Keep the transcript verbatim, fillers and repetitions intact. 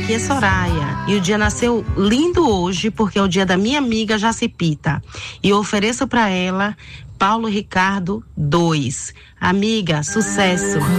aqui é Soraya e o dia nasceu lindo hoje porque é o dia da minha amiga Jacipita e eu ofereço para ela Paulo Ricardo dois. Amiga, sucesso.